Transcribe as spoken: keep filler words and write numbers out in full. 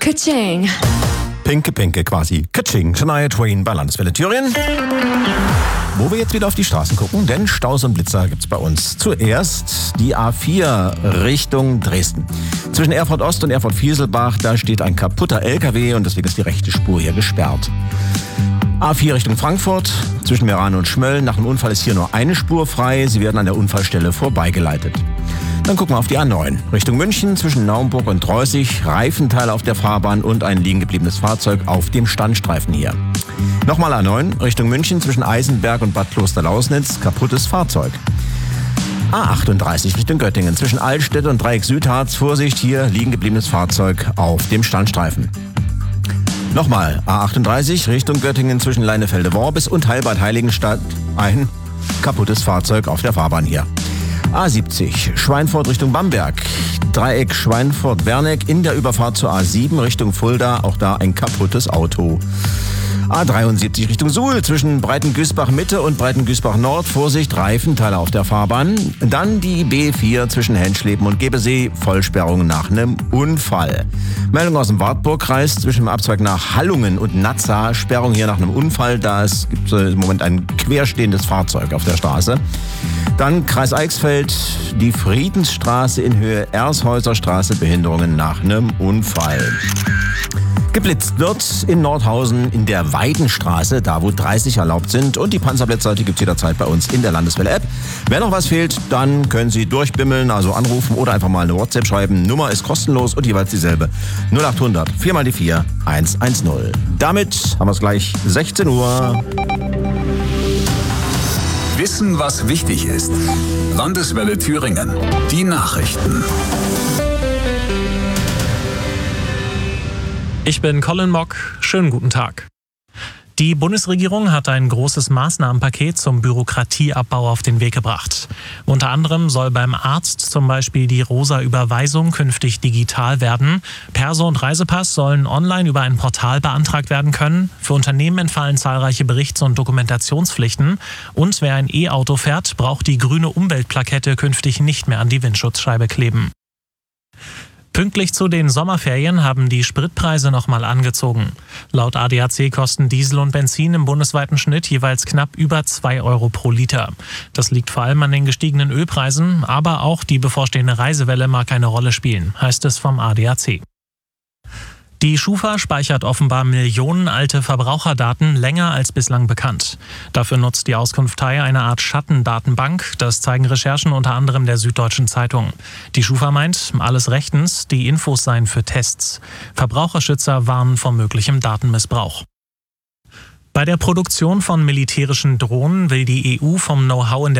Ka-ching. Pinke, pinke quasi. Katsching. Shania Twain bei Landeswelle Thüringen. Wo wir jetzt wieder auf die Straßen gucken, denn Staus und Blitzer gibt's bei uns. Zuerst die A vier Richtung Dresden. Zwischen Erfurt Ost und Erfurt Vieselbach, da steht ein kaputter L K W und deswegen ist die rechte Spur hier gesperrt. A vier Richtung Frankfurt, zwischen Meran und Schmölln. Nach dem Unfall ist hier nur eine Spur frei. Sie werden an der Unfallstelle vorbeigeleitet. Dann gucken wir auf die A neun. Richtung München, zwischen Naumburg und Dreußig. Reifenteile auf der Fahrbahn und ein liegen gebliebenes Fahrzeug auf dem Standstreifen hier. Nochmal A neun, Richtung München, zwischen Eisenberg und Bad Klosterlausnitz. Kaputtes Fahrzeug. A achtunddreißig Richtung Göttingen, zwischen Altstedt und Dreieck Südharz. Vorsicht, hier liegen gebliebenes Fahrzeug auf dem Standstreifen. Nochmal A achtunddreißig Richtung Göttingen, zwischen Leinefelde-Worbis und Heilbad Heiligenstadt. Ein kaputtes Fahrzeug auf der Fahrbahn hier. A siebzig Schweinfurt Richtung Bamberg. Dreieck Schweinfurt-Werneck in der Überfahrt zur A sieben Richtung Fulda. Auch da ein kaputtes Auto. A dreiundsiebzig Richtung Suhl, zwischen Breitengüßbach-Mitte und Breitengüßbach-Nord. Vorsicht, Reifenteile auf der Fahrbahn. Dann die B vier zwischen Henschleben und Gebesee. Vollsperrung nach einem Unfall. Meldung aus dem Wartburgkreis, zwischen dem Abzweig nach Hallungen und Nazza. Sperrung hier nach einem Unfall. Da es gibt äh, im Moment ein querstehendes Fahrzeug auf der Straße. Dann Kreis Eichsfeld, die Friedensstraße in Höhe Ershäuser Straße. Behinderungen nach einem Unfall. Geblitzt wird in Nordhausen in der Weidenstraße, da wo dreißig erlaubt sind. Und die Panzerblitzer, die gibt's jederzeit bei uns in der Landeswelle-App. Wenn noch was fehlt, dann können Sie durchbimmeln, also anrufen oder einfach mal eine WhatsApp schreiben. Nummer ist kostenlos und jeweils dieselbe. null achthundert vier mal die vier eins eins null. Damit haben wir es gleich sechzehn Uhr. Wissen, was wichtig ist. Landeswelle Thüringen. Die Nachrichten. Ich bin Colin Mock. Schönen guten Tag. Die Bundesregierung hat ein großes Maßnahmenpaket zum Bürokratieabbau auf den Weg gebracht. Unter anderem soll beim Arzt zum Beispiel die Rosa-Überweisung künftig digital werden. Perso und Reisepass sollen online über ein Portal beantragt werden können. Für Unternehmen entfallen zahlreiche Berichts- und Dokumentationspflichten. Und wer ein E-Auto fährt, braucht die grüne Umweltplakette künftig nicht mehr an die Windschutzscheibe kleben. Pünktlich zu den Sommerferien haben die Spritpreise nochmal angezogen. Laut A D A C kosten Diesel und Benzin im bundesweiten Schnitt jeweils knapp über zwei Euro pro Liter. Das liegt vor allem an den gestiegenen Ölpreisen, aber auch die bevorstehende Reisewelle mag eine Rolle spielen, heißt es vom A D A C. Die Schufa speichert offenbar Millionen alte Verbraucherdaten länger als bislang bekannt. Dafür nutzt die Auskunftei eine Art Schattendatenbank. Das zeigen Recherchen unter anderem der Süddeutschen Zeitung. Die Schufa meint, alles rechtens, die Infos seien für Tests. Verbraucherschützer warnen vor möglichem Datenmissbrauch. Bei der Produktion von militärischen Drohnen will die E U vom Know-how in der